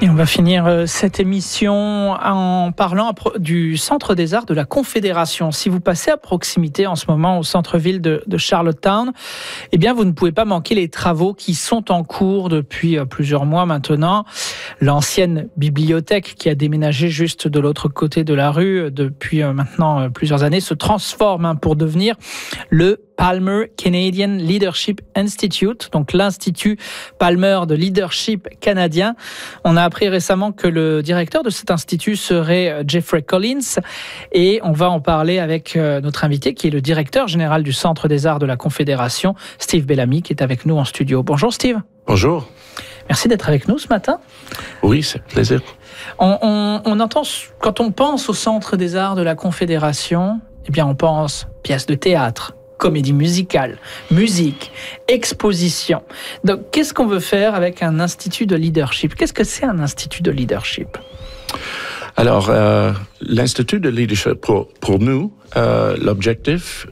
Et on va finir cette émission en parlant du Centre des Arts de la Confédération. Si vous passez à proximité en ce moment au centre-ville de Charlottetown, eh bien vous ne pouvez pas manquer les travaux qui sont en cours depuis plusieurs mois maintenant. L'ancienne bibliothèque qui a déménagé juste de l'autre côté de la rue depuis maintenant plusieurs années se transforme pour devenir le Palmer Canadian Leadership Institute, donc l'Institut Palmer de leadership canadien. On a appris récemment que le directeur de cet institut serait Jeffrey Collins et on va en parler avec notre invité qui est le directeur général du Centre des Arts de la Confédération, Steve Bellamy, qui est avec nous en studio. Bonjour Steve. Bonjour. Merci d'être avec nous ce matin. Oui, c'est un plaisir. On entend, quand on pense au Centre des Arts de la Confédération, eh bien on pense pièces de théâtre, comédie musicale, musique, exposition. Donc, qu'est-ce qu'on veut faire avec un institut de leadership? Qu'est-ce que c'est un institut de leadership? Alors, l'institut de leadership, pour nous, l'objectif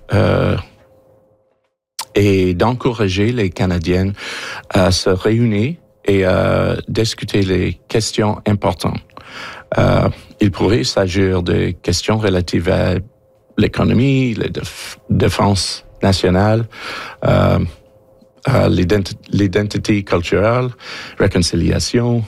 est d'encourager les Canadiens à se réunir et à discuter les questions importantes. Il pourrait s'agir de questions relatives à l'économie, la défense nationale, l'identité culturelle, réconciliation,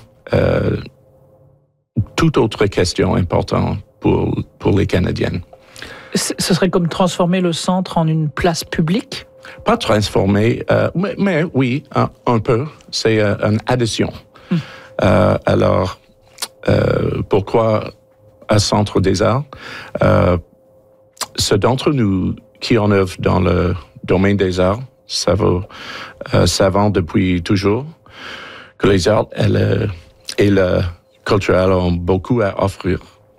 toute autre question importante pour les Canadiens. Ce serait comme transformer le centre en une place publique? Pas transformer, mais oui, un peu. C'est une addition. Alors, pourquoi un centre des arts? Ceux d'entre nous qui en œuvrent dans le domaine des arts savent depuis toujours que les arts et le culturel ont beaucoup à offrir.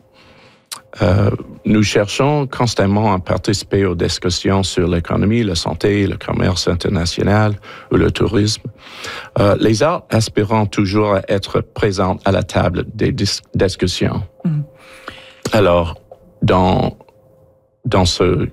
Nous cherchons constamment à participer aux discussions sur l'économie, la santé, le commerce international ou le tourisme. Les arts aspirent toujours à être présents à la table des discussions. Alors, dans ce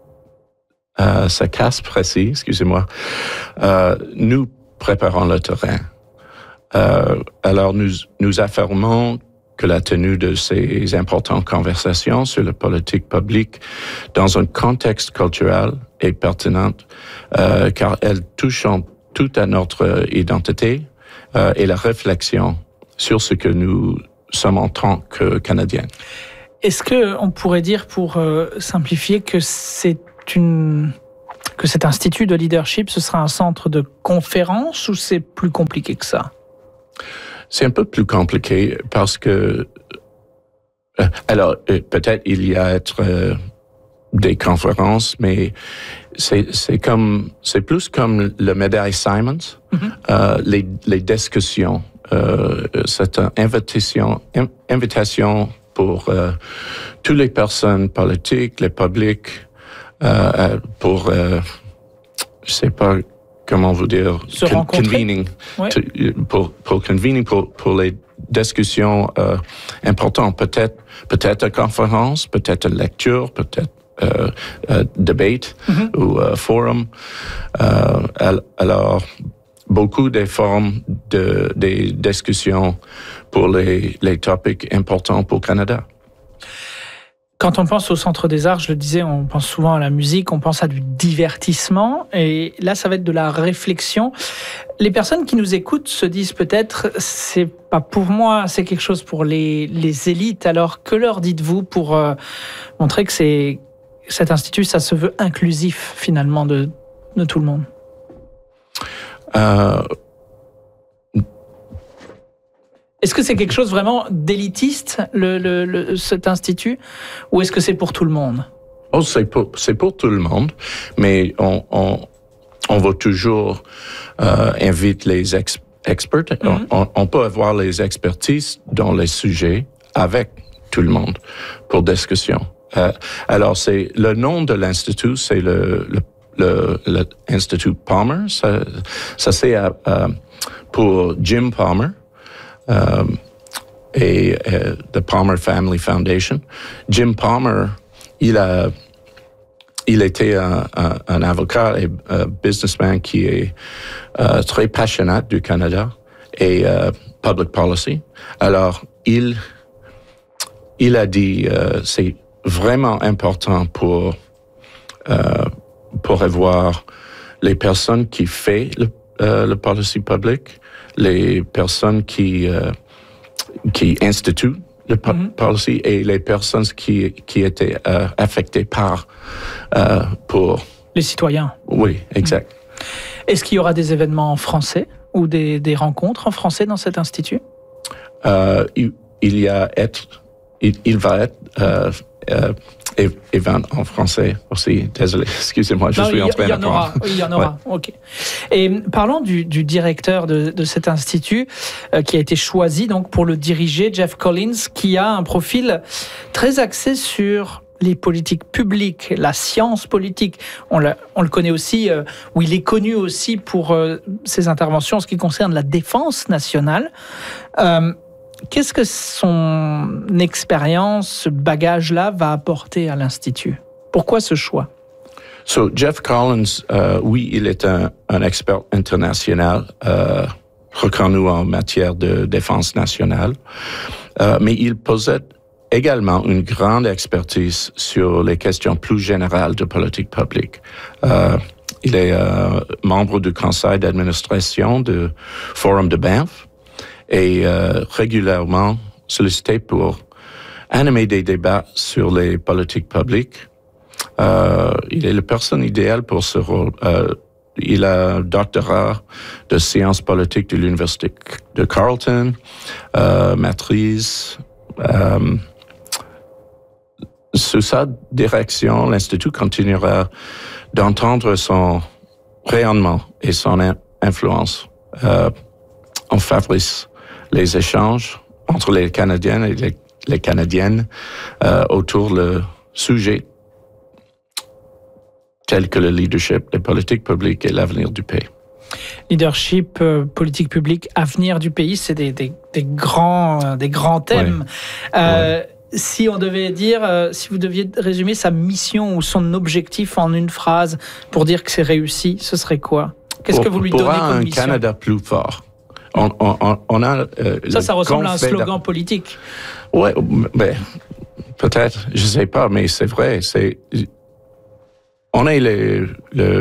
cas précis, excusez-moi, nous préparons le terrain. Alors, nous affirmons que la tenue de ces importantes conversations sur la politique publique dans un contexte culturel est pertinente, car elles touchent tout à notre identité et la réflexion sur ce que nous sommes en tant que Canadiens. Est-ce qu'on pourrait dire, pour simplifier, que cet institut de leadership, ce sera un centre de conférence ou c'est plus compliqué que ça? C'est un peu plus compliqué parce que, peut-être il y a des conférences, mais c'est plus comme le médaille Simons, les discussions. C'est une invitation pour toutes les personnes politiques, les publics, pour, je sais pas comment vous dire, convening, oui. pour convening, pour les discussions importantes, peut-être une conférence, peut-être une lecture, peut-être debate ou forum. Alors, beaucoup des formes des discussions pour les topics importants pour le Canada. Quand on pense au Centre des Arts, je le disais, on pense souvent à la musique, on pense à du divertissement, et là, ça va être de la réflexion. Les personnes qui nous écoutent se disent peut-être, c'est pas pour moi, c'est quelque chose pour les élites. Alors, que leur dites-vous pour montrer que cet institut, ça se veut inclusif, finalement, de tout le monde? Est-ce que c'est quelque chose vraiment d'élitiste, cet institut, ou est-ce que c'est pour tout le monde? Oh, c'est pour tout le monde, mais on va toujours inviter les experts. On peut avoir les expertises dans les sujets avec tout le monde pour discussion. Alors, c'est le nom de l'institut, c'est l'Institut Palmer. Ça c'est pour Jim Palmer. Et the Palmer Family Foundation. Jim Palmer, il était un avocat et un businessman qui est très passionné du Canada et public policy. Alors, il a dit c'est vraiment important pour avoir les personnes qui font le policy public, les personnes qui instituent le policy et les personnes qui étaient affectées pour les citoyens. Oui, exact. Est-ce qu'il y aura des événements en français ou des rencontres en français dans cet institut? Il va être événement en français aussi. Désolé, excusez-moi, je suis en train d'apprendre. Il y en aura, ouais. OK. Et parlons du directeur de cet institut qui a été choisi donc pour le diriger, Jeff Collins, qui a un profil très axé sur les politiques publiques, la science politique. On le connaît aussi, ou il est connu aussi pour ses interventions en ce qui concerne la défense nationale. Qu'est-ce que son expérience, ce bagage-là, va apporter à l'Institut? Pourquoi ce choix? Jeff Collins, oui, il est un expert international reconnu en matière de défense nationale, mais il possède également une grande expertise sur les questions plus générales de politique publique. Il est membre du conseil d'administration du Forum de Banff et régulièrement sollicité pour animer des débats sur les politiques publiques. Il est la personne idéale pour ce rôle. Il a un doctorat de sciences politiques de l'Université de Carleton, maîtrise. Sous sa direction, l'Institut continuera d'entendre son rayonnement et son influence. On favorise les échanges entre les Canadiens et les Canadiennes autour le sujet tels que le leadership, les politiques publiques et l'avenir du pays. Leadership, politique publique, avenir du pays, c'est des grands thèmes. Oui. Si on devait dire, si vous deviez résumer sa mission ou son objectif en une phrase pour dire que c'est réussi, ce serait quoi? Qu'est-ce que vous lui donnez comme mission? Un Canada plus fort. On a ça ressemble à un slogan politique. Ouais, mais peut-être, je sais pas, mais c'est vrai. On est le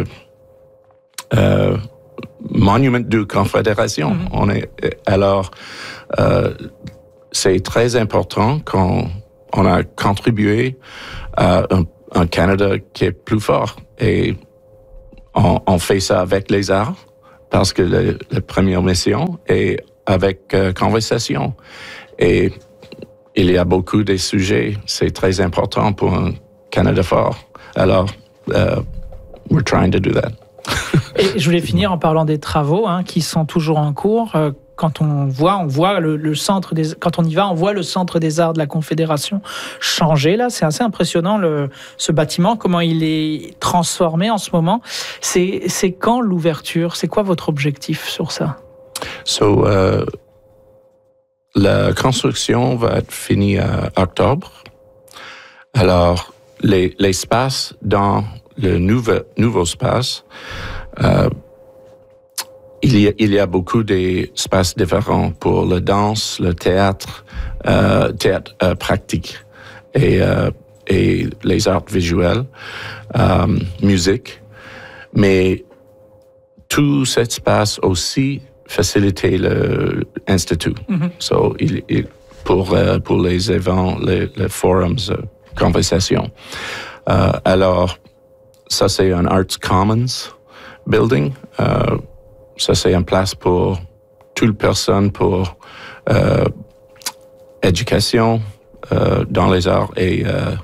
monument de confédération. Alors, c'est très important qu'on a contribué à un Canada qui est plus fort. Et on fait ça avec les arts, parce que la première mission est avec conversation. Et il y a beaucoup de sujets, c'est très important pour un Canada fort. Alors, we're trying to do that. Et je voulais finir en parlant des travaux qui sont toujours en cours. Quand on voit le centre quand on y va, on voit le centre des arts de la Confédération changer là. C'est assez impressionnant ce bâtiment, comment il est transformé en ce moment. C'est quand l'ouverture? C'est quoi votre objectif sur ça? La construction va être finie en octobre. Alors, l'espace dans le nouveau espace, il y a beaucoup d'espaces différents pour la danse, le théâtre pratique et les arts visuels, musique. Mais tout cet espace aussi faciliter l'Institut. Pour les événements, les forums, conversations. Alors, ça c'est un Arts Commons building. Ça, c'est une place pour toute personne pour éducation dans les arts et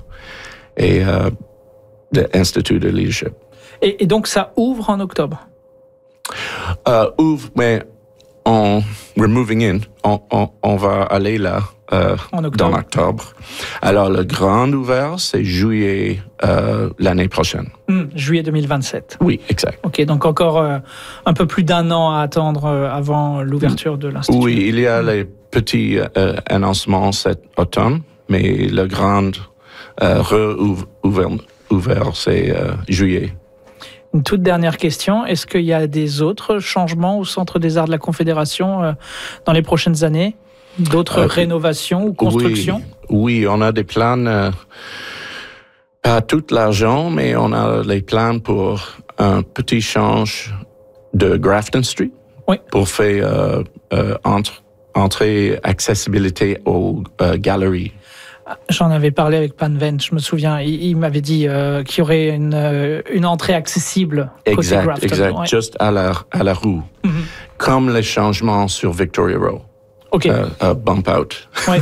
l'Institut de leadership. Et donc, ça ouvre en octobre? Ouvre, mais we're moving in. On va aller là dans octobre. Alors, le grand ouvert, c'est juillet l'année prochaine. Juillet 2027. Oui, exact. OK, donc encore un peu plus d'un an à attendre avant l'ouverture de l'Institut. Oui, il y a les petits annoncements cet automne, mais le grand ouvert, c'est juillet. Une toute dernière question. Est-ce qu'il y a des autres changements au Centre des Arts de la Confédération dans les prochaines années? D'autres rénovations ou constructions? Oui, on a des plans, pas tout l'argent, mais on a les plans pour un petit change de Grafton Street pour faire entrée accessibilité aux galeries. J'en avais parlé avec Panven, je me souviens. Il m'avait dit qu'il y aurait une entrée accessible côté Grafton. Exact, juste à la rue. Comme les changements sur Victoria Row. Bump out. Oui.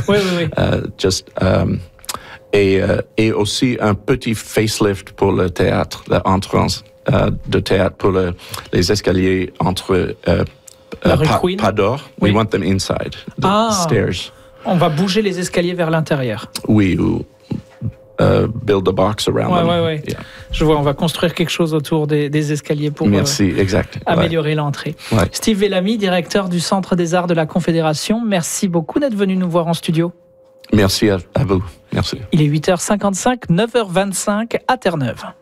Et aussi un petit facelift pour le théâtre, l'entrance de théâtre pour les escaliers entre la rue Queen. pas d'or. We want them inside the stairs. On va bouger les escaliers vers l'intérieur. Oui, ou build a box around them. Oui. Yeah. Je vois, on va construire quelque chose autour des escaliers pour améliorer l'entrée. Ouais. Steve Vellamy, directeur du Centre des Arts de la Confédération, merci beaucoup d'être venu nous voir en studio. Merci à vous. Merci. Il est 8h55, 9h25 à Terre-Neuve.